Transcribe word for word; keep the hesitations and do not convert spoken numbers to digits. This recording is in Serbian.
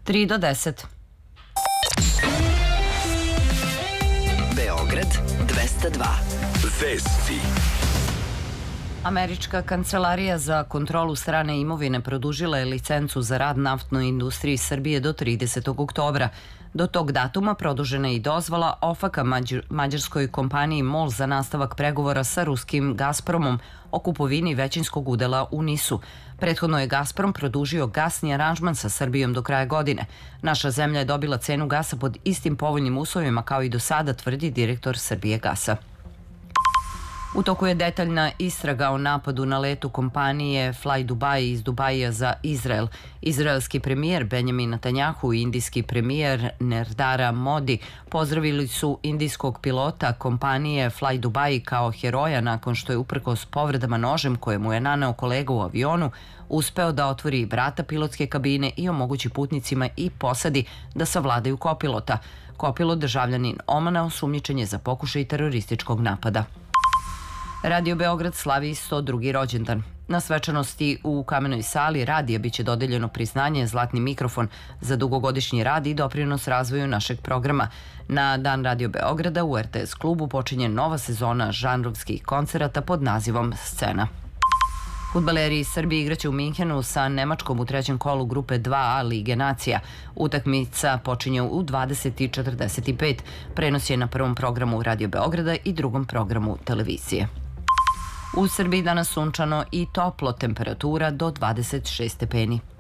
tri do deset. Beograd dvesta dva. Vesti. Američka kancelarija za kontrolu strane imovine produžila je licencu za rad naftnoj industriji Srbije do tridesetog oktobra. Do tog datuma produžena je i dozvola OFAC-a mađarskoj kompaniji MOL za nastavak pregovora sa ruskim Gazpromom o kupovini većinskog udela u NIS-u. Prethodno je Gazprom produžio gasni aranžman sa Srbijom do kraja godine. Naša zemlja je dobila cenu gasa pod istim povoljnim uslovima kao i do sada, tvrdi direktor Srbijegasa. U toku je detaljna istraga o napadu na letu kompanije Fly Dubai iz Dubaija za Izrael. Izraelski premijer Benjamin Netanjahu i indijski premijer Nerdara Modi pozdravili su indijskog pilota kompanije Fly Dubai kao heroja nakon što je uprkos povredama nožem koje mu je naneo kolega u avionu uspeo da otvori vrata pilotske kabine i omogući putnicima i posadi da savladaju kopilota. Kopilot, državljanin Omana, osumnjičen je za pokušaj terorističkog napada. Radio Beograd slavi sto drugi rođendan. Na svečanosti u Kamenoj sali radija biće dodeljeno priznanje Zlatni mikrofon za dugogodišnji rad i doprinos razvoju našeg programa. Na Dan Radio Beograda u R T S klubu počinje nova sezona žanrovskih koncerata pod nazivom Scena. Fudbaleri iz Srbije igraće u Minhenu sa Nemačkom u trećem kolu grupe dva A Lige nacija. Utakmica počinje u dvadeset i četrdeset pet. Prenos je na prvom programu Radio Beograda i drugom programu televizije. U Srbiji danas sunčano i toplo, temperatura do dvadeset šest stepeni.